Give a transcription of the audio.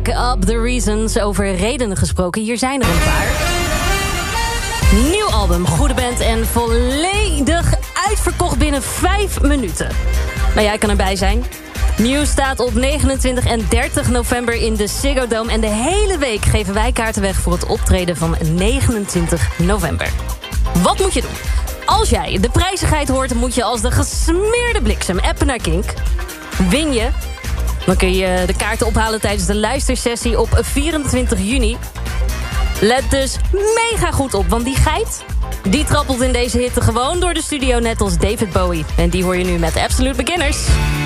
Back Up The Reasons. Over redenen gesproken, hier zijn er een paar. Nieuw album, goede band en volledig uitverkocht binnen 5 minuten. Maar jij kan erbij zijn. Muse staat op 29 en 30 november in de Ziggo Dome. En de hele week geven wij kaarten weg voor het optreden van 29 november. Wat moet je doen? Als jij de prijzigheid hoort, moet je als de gesmeerde bliksem appen naar Kink. Win je, dan kun je de kaarten ophalen tijdens de luistersessie op 24 juni. Let dus mega goed op, want die geit, die trappelt in deze hitte gewoon door de studio net als David Bowie. En die hoor je nu met Absolute Beginners.